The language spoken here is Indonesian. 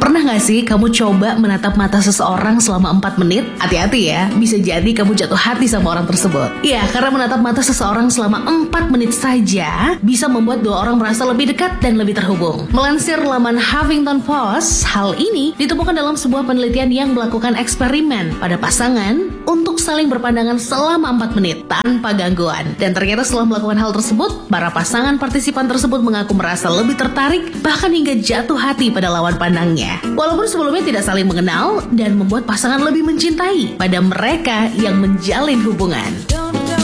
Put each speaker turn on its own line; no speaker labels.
Pernah gak sih kamu coba menatap mata seseorang selama 4 menit? Hati-hati ya, bisa jadi kamu jatuh hati sama orang tersebut. Ya, karena menatap mata seseorang selama 4 menit saja bisa membuat dua orang merasa lebih dekat dan lebih terhubung. Melansir laman Huffington Post, hal ini ditemukan dalam sebuah penelitian yang melakukan eksperimen pada pasangan untuk saling berpandangan selama 4 menit tanpa gangguan. Dan ternyata setelah melakukan hal tersebut, para pasangan partisipan tersebut mengaku merasa lebih tertarik, bahkan hingga jatuh hati pada lawan pandangnya. Walaupun sebelumnya tidak saling mengenal dan membuat pasangan lebih mencintai pada mereka yang menjalin hubungan.